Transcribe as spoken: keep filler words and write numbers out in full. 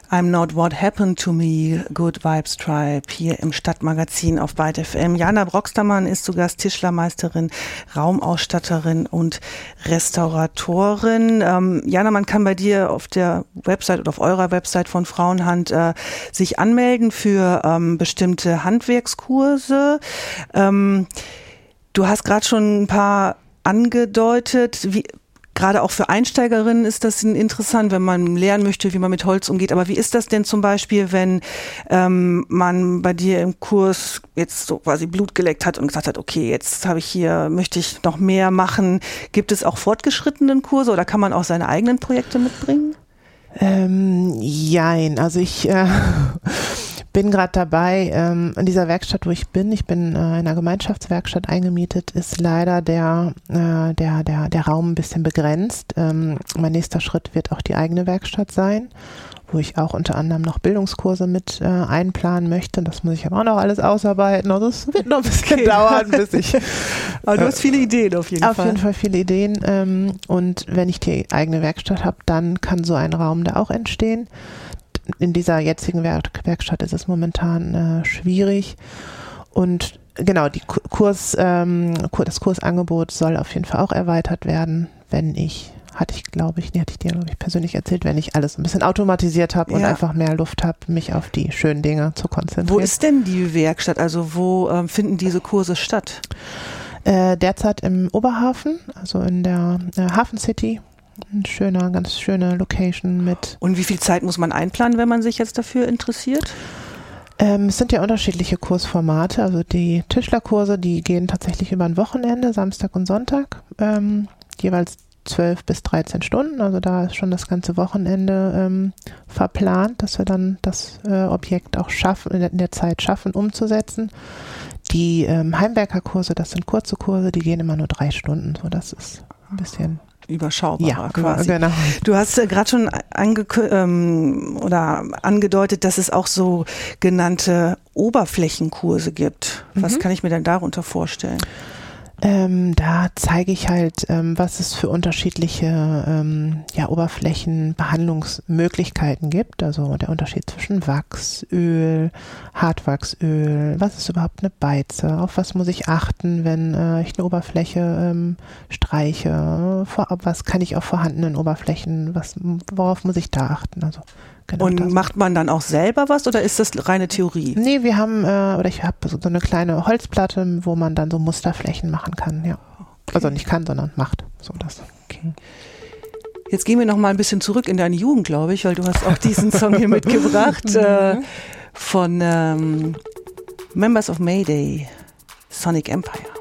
I'm Not What Happened to Me, Good Vibes Tribe, hier im Stadtmagazin auf Byte F M. Jana Broxtermann ist zu Gast, Tischlermeisterin, Raumausstatterin und Restauratorin. Ähm, Jana, man kann bei dir auf der Website oder auf eurer Website von Frauenhand äh, sich anmelden für ähm, bestimmte Handwerkskurse. Ähm, du hast gerade schon ein paar angedeutet, wie gerade auch für Einsteigerinnen ist das interessant, wenn man lernen möchte, wie man mit Holz umgeht. Aber wie ist das denn zum Beispiel, wenn ähm, man bei dir im Kurs jetzt so quasi Blut geleckt hat und gesagt hat, okay, jetzt habe ich hier, möchte ich noch mehr machen. Gibt es auch fortgeschrittenen Kurse oder kann man auch seine eigenen Projekte mitbringen? Ähm, jein, also ich äh, bin gerade dabei, ähm, in dieser Werkstatt, wo ich bin, ich bin äh, in einer Gemeinschaftswerkstatt eingemietet, ist leider der, äh, der, der, der Raum ein bisschen begrenzt. Ähm, mein nächster Schritt wird auch die eigene Werkstatt sein, wo ich auch unter anderem noch Bildungskurse mit äh, einplanen möchte. Das muss ich aber auch noch alles ausarbeiten. Also es wird noch ein bisschen okay. dauern, bis ich... Aber du hast viele Ideen auf jeden auf Fall. Auf jeden Fall viele Ideen. Ähm, und wenn ich die eigene Werkstatt habe, dann kann so ein Raum da auch entstehen. In dieser jetzigen Werk- Werkstatt ist es momentan äh, schwierig. Und genau, die Kurs, ähm, das Kursangebot soll auf jeden Fall auch erweitert werden, wenn ich... hatte ich, glaube ich, nee, hatte ich dir, glaube ich, persönlich erzählt, wenn ich alles ein bisschen automatisiert habe und ja. einfach mehr Luft habe, mich auf die schönen Dinge zu konzentrieren. Wo ist denn die Werkstatt? Also wo ähm, finden diese Kurse statt? Äh, derzeit im Oberhafen, also in der äh, Hafen City. Ein schöner, ganz schöne Location mit. Und wie viel Zeit muss man einplanen, wenn man sich jetzt dafür interessiert? Ähm, es sind ja unterschiedliche Kursformate. Also die Tischlerkurse, die gehen tatsächlich über ein Wochenende, Samstag und Sonntag, ähm, jeweils zwölf bis dreizehn Stunden, also da ist schon das ganze Wochenende ähm, verplant, dass wir dann das äh, Objekt auch schaffen, in der, in der Zeit schaffen, umzusetzen. Die ähm, Heimwerkerkurse, das sind kurze Kurse, die gehen immer nur drei Stunden, so das ist ein bisschen überschaubarer ja, quasi. Genau. Du hast äh, gerade schon angekü- ähm, oder angedeutet, dass es auch so genannte Oberflächenkurse gibt. Was Mhm. kann ich mir denn darunter vorstellen? Ähm, da zeige ich halt, ähm, was es für unterschiedliche ähm, ja, Oberflächenbehandlungsmöglichkeiten gibt. Also der Unterschied zwischen Wachs, Öl, Hartwachsöl, was ist überhaupt eine Beize, auf was muss ich achten, wenn äh, ich eine Oberfläche ähm, streiche, Vor, was kann ich auf vorhandenen Oberflächen, was, worauf muss ich da achten? Also Genau und das. Macht man dann auch selber was oder ist das reine Theorie? Nee, wir haben, äh, oder ich habe so eine kleine Holzplatte, wo man dann so Musterflächen machen kann, ja. Okay. Also nicht kann, sondern macht. So das. Okay. Jetzt gehen wir noch mal ein bisschen zurück in deine Jugend, glaube ich, weil du hast auch diesen Song hier mitgebracht äh, von ähm, Members of Mayday, Sonic Empire.